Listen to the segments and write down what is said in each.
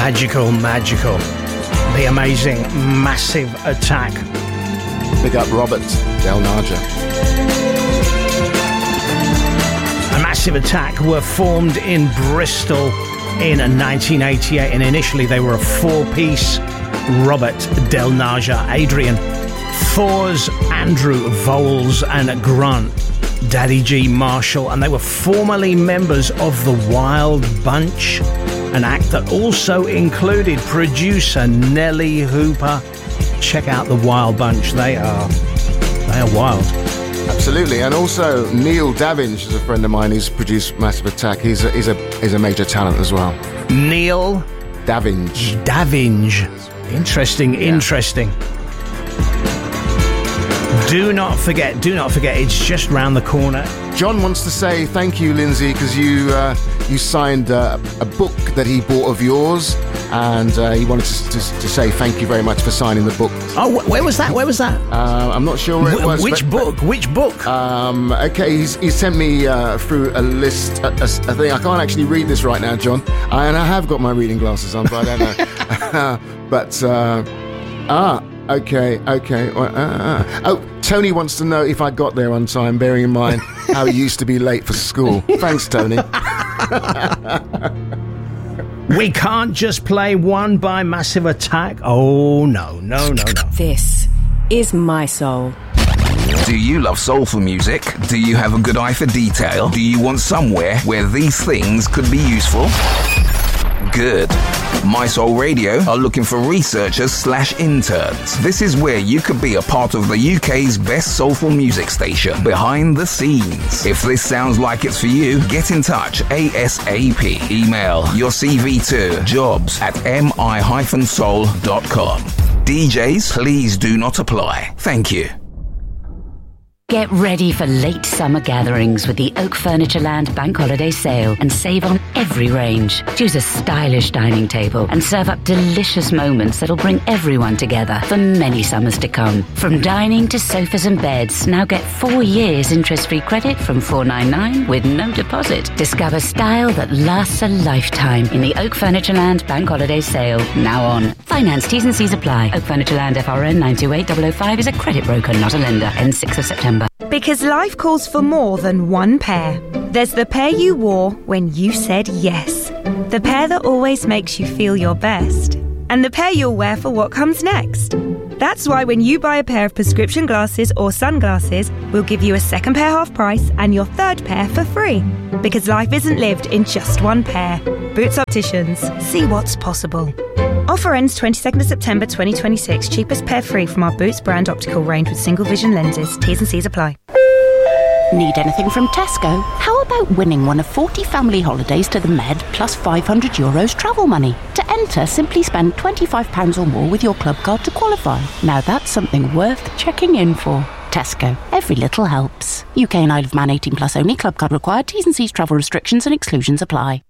Magical. The amazing Massive Attack. Big up Robert Del Naja. A Massive Attack were formed in Bristol in 1988, and initially they were a four-piece: Robert Del Naja, Adrian, Thors, Andrew, Voles and Grant, Daddy G Marshall, and they were formerly members of the Wild Bunch, an act that also included producer Nelly Hooper. Check out the Wild Bunch. They are wild. Absolutely. And also Neil Davinge is a friend of mine who's produced Massive Attack. He's a major talent as well. Neil Davinge. Interesting. Do not forget, it's just round the corner. John wants to say thank you, Lindsay, because you signed a book that he bought of yours, and he wanted to say thank you very much for signing the book. Oh, where was that? I'm not sure where it was. Which book? Okay, he sent me through a list, a thing. I can't actually read this right now, John, and I have got my reading glasses on, but I don't know. Okay. Oh, Tony wants to know if I got there on time, bearing in mind how he used to be late for school. Thanks, Tony. We can't just play one by Massive Attack. Oh, no. This is My Soul. Do you love soulful music? Do you have a good eye for detail? Do you want somewhere where these things could be useful? Good. My Soul Radio are looking for researchers/interns. This is where you could be a part of the UK's best soulful music station, behind the scenes. If this sounds like it's for you, get in touch ASAP. Email your CV to jobs@mi-soul.com. DJs, please do not apply. Thank you. Get ready for late summer gatherings with the Oak Furnitureland Bank Holiday Sale and save on every range. Choose a stylish dining table and serve up delicious moments that'll bring everyone together for many summers to come. From dining to sofas and beds, now get 4 years interest-free credit from $499 with no deposit. Discover style that lasts a lifetime in the Oak Furnitureland Bank Holiday Sale, now on. Finance T's and C's apply. Oak Furnitureland FRN 928005 is a credit broker, not a lender. Ends 6th of September. Because life calls for more than one pair. There's the pair you wore when you said yes. The pair that always makes you feel your best. And the pair you'll wear for what comes next. That's why when you buy a pair of prescription glasses or sunglasses, we'll give you a second pair half price and your third pair for free. Because life isn't lived in just one pair. Boots Opticians. See what's possible. Offer ends 22nd of September 2026. Cheapest pair free from our Boots brand optical range with single vision lenses. T's and C's apply. Need anything from Tesco? How about winning one of 40 family holidays to the Med plus €500 travel money? To enter, simply spend £25 or more with your club card to qualify. Now that's something worth checking in for. Tesco. Every little helps. UK and Isle of Man 18 plus only. Club card required. T's and C's travel restrictions and exclusions apply.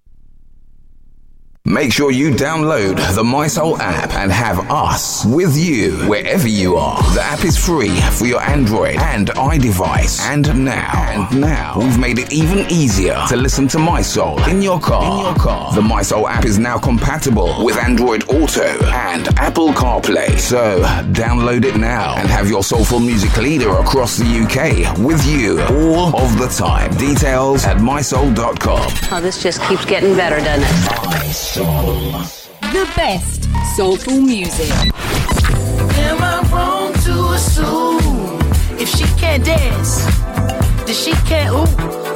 Make sure you download the My Soul app and have us with you wherever you are. The app is free for your Android and iDevice. And now, we've made it even easier to listen to My Soul in your car. The My Soul app is now compatible with Android Auto and Apple CarPlay. So, download it now and have your soulful music leader across the UK with you all of the time. Details at mysoul.com. Oh, this just keeps getting better, doesn't it? My Soul. The best soulful music. Am I wrong to assume if she can't dance, then she can't ooh?